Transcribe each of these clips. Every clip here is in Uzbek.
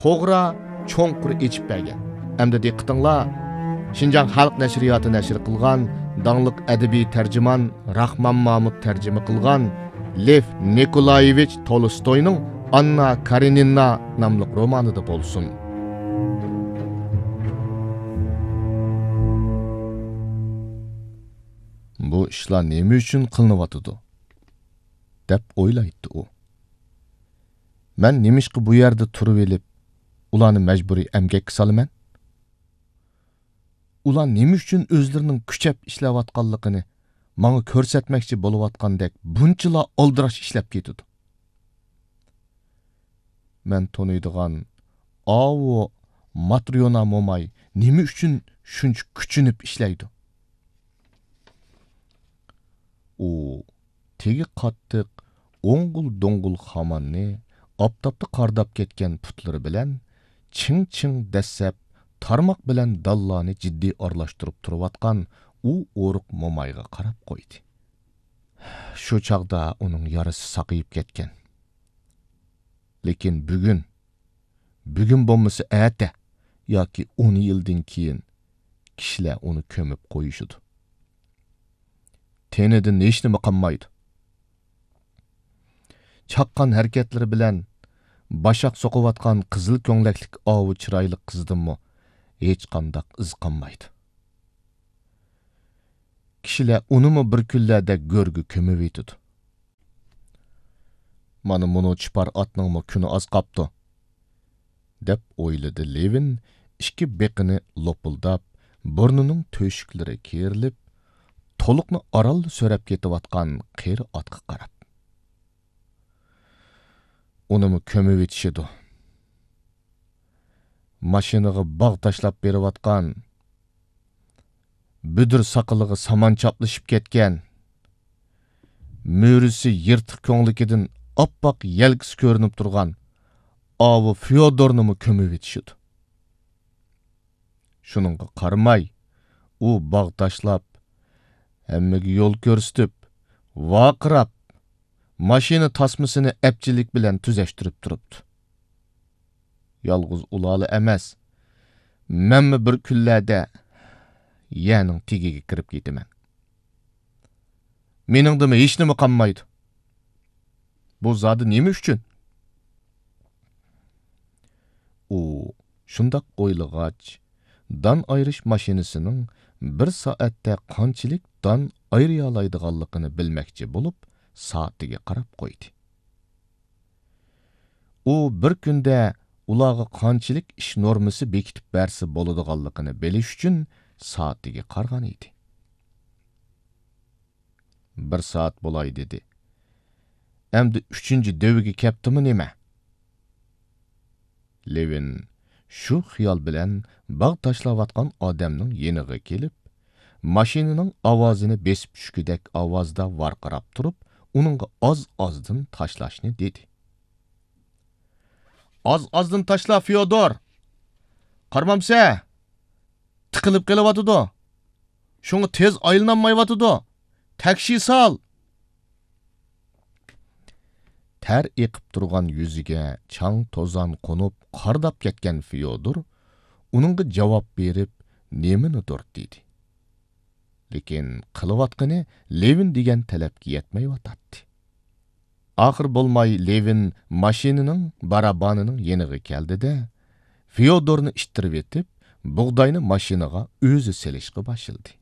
to'g'ri cho'nqur ichib bergan. Hamda diqqatinglar, Şinjan Xalq Nashriyoti nashr qilgan dаңлық әдеби тәржіман Рахман Мамут тәржімі qilgan Lev Nikolayevich Tolstoyning Anna Karenina namlıq romanida bo'lsin. Bu ishlar nima uchun qilinyapti deb o'ylaydi u. Men nimishqi bu yerda turib elib, ularni majburiy emgakka salaman? Ular nima uchun o'zlarining kuchab ishlayotganligini menga ko'rsatmoqchi bo'layotgandek bunchalar oldirash ishlab ketadi. Men taniydigan Avo Matryona momay nima uchun shuncha kuchinib ishlaydi? U tegi qattiq o'ng'ul-do'ng'ul xamanni optopda qardab ketgan putlari bilan ching-ching dassab tarmoq bilan dallani jiddiy aralashtirib turayotgan u o'riq momayga qarab qo'ydi. Shu chaqda uning yarasi saqayib ketgan. Lekin bugun bo'lmasa ata yoki 10 yildan keyin kishilar uni ko'mib qo'yishadi. Tenidan hech nima qolmaydi. Chaqqan harakatlari bilan bashaq soqayotgan qizil ko'nglaklik ovi chiroyli qizdimmi hech qanday iz qolmaydi. Kishilar unimi bir kunlarda go'rga ko'mib yetadi. Mana buni chipar otningmi kuni oz qopdi deb o'yladi Levin, ikki beqini lopildab, burnining to'shiklari kerilib, to'liqni aral so'rab ketayotgan qeri otga qarab. Unimi ko'mib yetishidi. Mashinaga bog' tashlab berayotgan, budur saqiliga saman chaplashib ketgan, mo'risi yirtiq ko'nglikidan oppoq yelkisi ko'rinib turgan Avo Fyodornimi ko'mib yetishidi. Shuningga qaramay, u bog' tashlab, hammaga yo'l ko'rsatib, vaqirab, mashina tasmasini epchilik bilan tuzashtirib turibdi. Yalğız ulalı emas, menmi bir kunlarda yaning tegiga kirib ketaman. Meningdimi hech nima qolmaydi. Bu zodi nima uchun? U shundoq o'ylag'ach, don ayirish mashinasining bir soatda qanchalik don ayriya oladiganligini bilmoqchi bo'lib, soatiga qarab qo'ydi. U bir kunda ularga qanchalik ish normasi bekitib bersa bo'ladiganligini bilish uchun soatiga qargan edi. 1 soat bo'lay dedi. Endi 3-döviga keptimi nima? Levin shu xiyol bilan bog' tashlayotgan odamning yeniga kelib, mashinaning ovozini besib tushgudek ovozda varqirab turib, uningga oz-ozdan tashlashni dedi. Az-azdan tashla Fyodor. Qarmamsa, tiqilib qelayotidu. Shunga tez aylanmayyotidu. Takshi sal. Ter eqib turgan yuziga chang tozan qo'nib qardab ketgan Fyodor uningga javob berib, "Nemanidir" dedi. Lekin qilayotgani Levin degan talabga yetmayotdi. Oxir bo'lmay Levin mashinaning barabanining yeniga keldi-da, Fyodorni ishtirib etib, bug'doyni mashinaga o'zi selishga boshladi.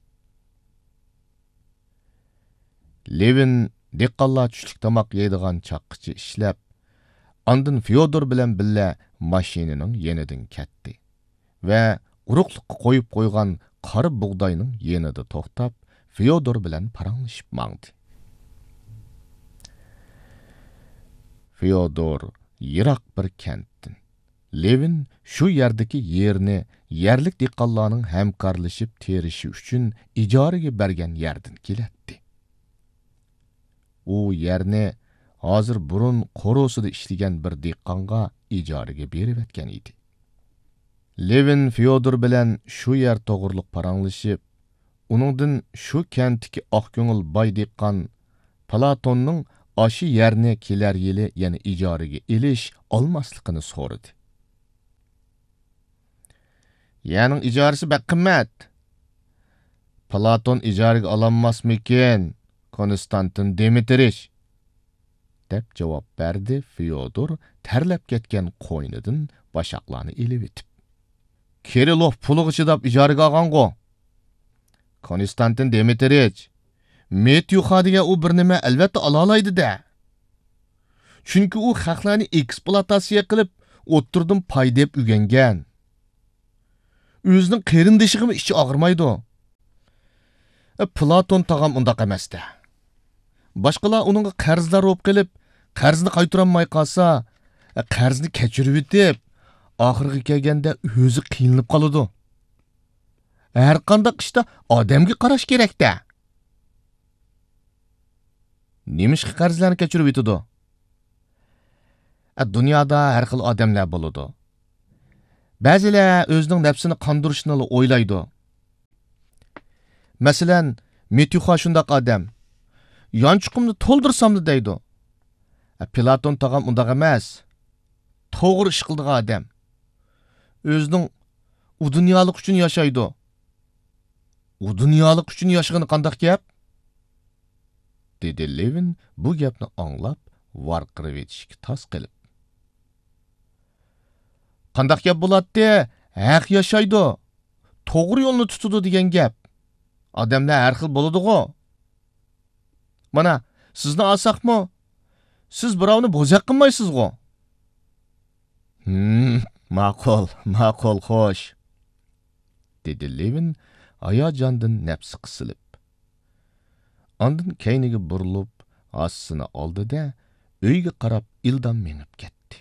Levin diqqatlar tushlik tomoq yeydigan chaqqıchi ishlab, andin Fyodor bilan birga mashinaning yenidan ketdi va uruqliqqa qo'yib qo'ygan qari bug'doyning yenida to'xtab, Fyodor bilan paranglashib mangdi. Fyodor yiroq bir kentdan. Levin shu yerdagi yerni yerlik diqqatlarning hamkorlashib terishi uchun ijaraga bergan yerdan keladi. U yerni hozir burun qorosida ishlagan bir diqqonga ijaraga berib etgan edi. Levin Fyodor bilan shu yer to'g'riliq paranglashib, uningdan shu kentdagi oqko'ngil boy diqqon Platonning aşı yerni kelar yili yana ijaraga elish olmasligini so'radi. Яның ijarisi бәк qimmat. Platon ijaraga olanmasmikin, Konstantin Dmitrich? deb javob berdi Fyodor terlep ketken qo'ynidan boshaqlarni elib etib. Kirillov puliga chidab ijaraga olgan-ku. Konstantin Dmitrich Metyuxadiga u bir nima albatta ola oladi-da. Chunki u xalqlarni eksploatatsiya qilib, o'ttirdim pay deb o'rgangan. O'zining qarindishigimi ichi og'irmaydi. Platon tag'am undaq emas-da. Boshqalar uningga qarzlar olib qilib, qarzni qaytarolmay qolsa, qarzni kechirib etib, oxirgi kelganda o'zi qiynalib qoladi. Har qanday ishda odamga qarash kerak-da. Nemishqa qarzlarni kechirib etadi? Dunyoda har xil odamlar bo'ladi. Ba'zilar o'zining nafsini qondirishni o'ylaydi. Masalan, Metyuxa shundaq odam. Yonchuqimni to'ldirsamdi deydi. Platon tag'am undaq emas. To'g'ri ish qildigan odam. O'zining u dunyolik uchun yashaydi. U dunyolik uchun yashag'ini qanday gap? dedi Levin bu gapni anglab varqirib etishga tos qilib. Qanday gap bo'ladi? Haq yashaydi. To'g'ri yo'lni tutadi degan gap. Odamlar har xil bo'ladi-ku. Mana, sizni olsaqmi? Siz birovni bo'zaq qilmaysiz-ku. Ma'qul, xo'sh. dedi Levin hayajondan nafsi qisilib. Ondan keyniga burilib, ostini oldi-da, uyga qarab ildam menib ketdi.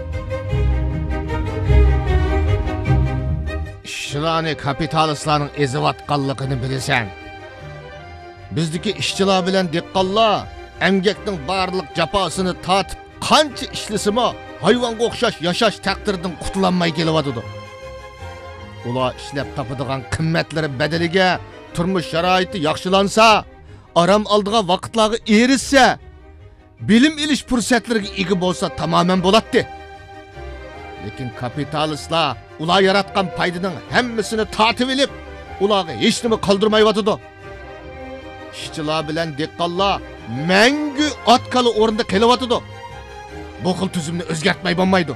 Ishchilarni kapitalistlarning ezivatqanligini bilasan. Bizdagi ishchilar bilan dehqonlar emgakning barliq jafosini tatib, qancha ishlasimi hayvonga o'xshash yashash taqdiridan qutulanmay kelyapti. Ular ishlab topadigan qimmatlari badaliga turmush sharoiti yaxshilansa, aram oldigan vaqtlarga erishsa, bilim ilish fursatlariga ega bo'lsa tamoman bo'ladi. Lekin kapitalistlar ular yaratgan foydaning hammasini tatib olib, ularga hech nima qoldirmayotdi. İşçilar bilen dehqonlar mangu otqali o'rinda qelyapti. Bu xil tuzumni o'zgartmay bo'lmaydi.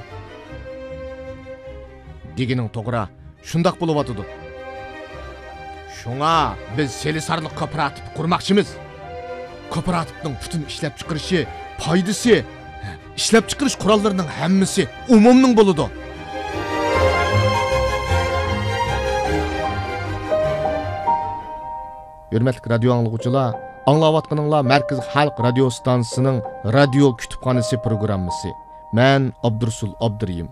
Degining to'g'ri, shundoq bo'lyapti. Shunga biz Selisarni kooperativ qurmoqchimiz. Kooperativning butun ishlab chiqarishi, foydasi, ishlab chiqarish qurollarining hammasi umumning bo'ladi. Hürmetlik radyo anlıqçılar, anlavatqınınlar Merkez Halk Radyo Stansının Radyo Kütüphanesi programısı. Ben Abdursul Abduriyim.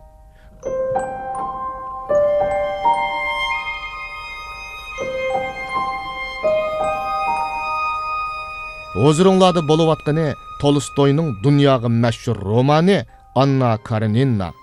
Huzurunlarda boluvatqını Tolstoy'nun dünyağı meşhur romanı Anna Karenina.